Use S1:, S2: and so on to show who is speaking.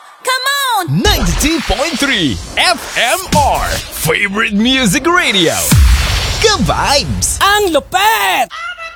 S1: Come on!
S2: 92.3 FMR Favorite Music Radio. Ka-vibes!
S3: Ang lupet!